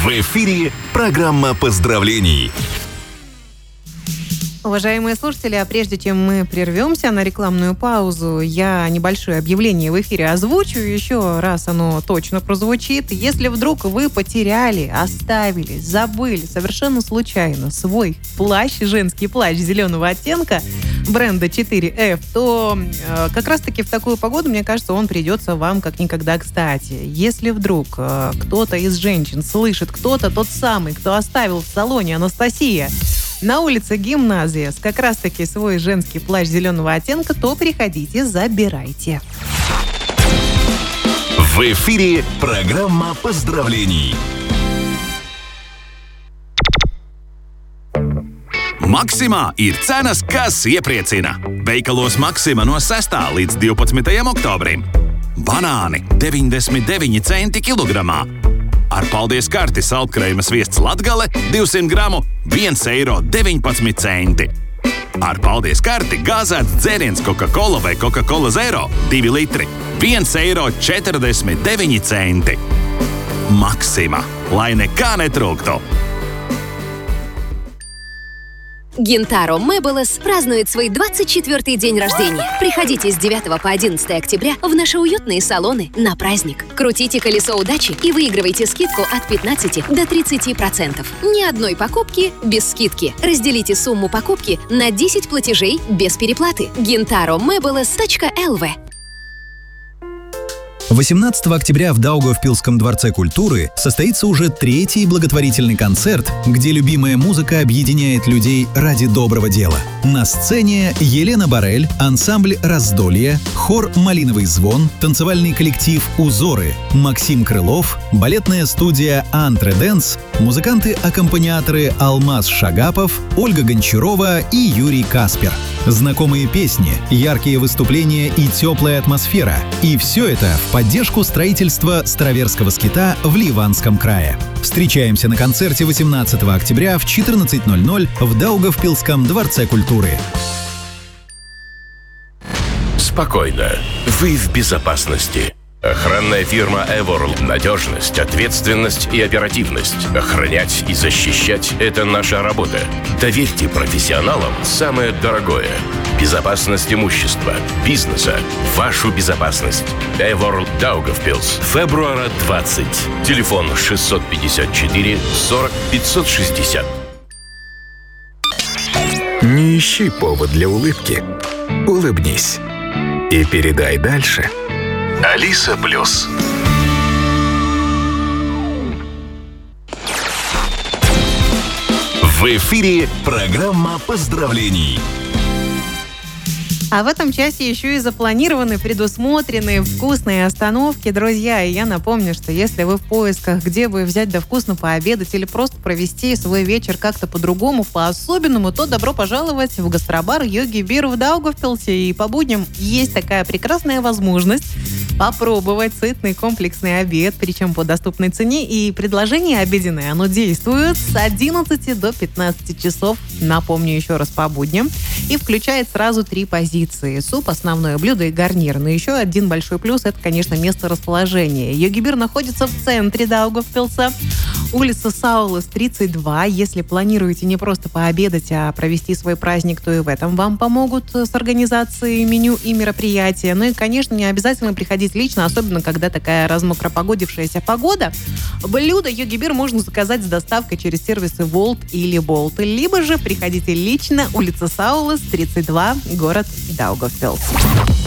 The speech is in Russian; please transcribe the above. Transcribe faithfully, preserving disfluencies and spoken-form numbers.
В эфире программа поздравлений. Уважаемые слушатели, а прежде чем мы прервемся на рекламную паузу, я небольшое объявление в эфире озвучу, еще раз оно точно прозвучит. Если вдруг вы потеряли, оставили, забыли совершенно случайно свой плащ, женский плащ зеленого оттенка бренда четыре эф, то э, как раз-таки в такую погоду, мне кажется, он придется вам как никогда кстати. Если вдруг э, кто-то из женщин слышит, кто-то тот самый, кто оставил в салоне Анастасия на улице Гимназия как раз-таки свой женский плащ зеленого оттенка, то приходите, забирайте. В эфире программа поздравлений. Maksimā ir cenas, kas iepriecina. Veikalos Maksima no sestā līdz divpadsmitajam oktobrim. Banāni deviņdesmit deviņi centi kilogramā. Ar paldies karti saldkrējuma sviests Latgale divsimt gramu viens eiro deviņpadsmit centi. Ar paldies karti gāzēts dzēriens Coca-Cola vai Coca-Cola Zero divi litri viens eiro četrdesmit deviņi centi. Maksima, lai nekā netrūktu. Гинтаро Мэбелес празднует свой двадцать четвёртый день рождения. Приходите с девятого по одиннадцатое октября в наши уютные салоны на праздник. Крутите колесо удачи и выигрывайте скидку от пятнадцати до тридцати процентов. Ни одной покупки без скидки. Разделите сумму покупки на десять платежей без переплаты. гинтаро мэбелес точка эл ви. восемнадцатого октября в Даугавпилском дворце культуры состоится уже третий благотворительный концерт, где любимая музыка объединяет людей ради доброго дела. На сцене Елена Барель, ансамбль «Раздолье», хор «Малиновый звон», танцевальный коллектив «Узоры», Максим Крылов, балетная студия «Антре-Дэнс», музыканты-аккомпаниаторы Алмаз Шагапов, Ольга Гончарова и Юрий Каспер. Знакомые песни, яркие выступления и теплая атмосфера. И все это в поддержку строительства Староверского скита в Ливанском крае. Встречаемся на концерте восемнадцатого октября в четырнадцать ноль ноль в Даугавпилском дворце культуры. Спокойно. Вы в безопасности. Охранная фирма Эворл. Надежность, ответственность и оперативность. Охранять и защищать – это наша работа. Доверьте профессионалам самое дорогое. Безопасность имущества, бизнеса, вашу безопасность. Эворл Даугавпилс. Фебруара двадцать. Телефон шестьсот пятьдесят четыре сорок пятьсот шестьдесят. Не ищи повод для улыбки. Улыбнись. И передай дальше. Алиса Плюс. В эфире программа поздравлений. А в этом часе еще и запланированы, предусмотрены вкусные остановки, друзья. И я напомню, что если вы в поисках, где бы взять да вкусно пообедать или просто провести свой вечер как-то по-другому, по-особенному, то добро пожаловать в гастробар Йоги Бир в Даугавпилсе. И по будням есть такая прекрасная возможность попробовать сытный комплексный обед, причем по доступной цене. И предложение обеденное, оно действует с одиннадцати до пятнадцати часов, напомню еще раз, по будням, и включает сразу три позиции. Суп, основное блюдо и гарнир. Но еще один большой плюс – это, конечно, место расположения. Йоги Бир находится в центре Даугавпилса, улица Саулас, тридцать два. Если планируете не просто пообедать, а провести свой праздник, то и в этом вам помогут с организацией меню и мероприятия. Ну и, конечно, не обязательно приходить лично, особенно когда такая размокропогодившаяся погода. Блюдо Йоги Бир можно заказать с доставкой через сервисы Волт или Болт. Либо же приходите лично, улица Саулас, тридцать два, город Даугавпилс.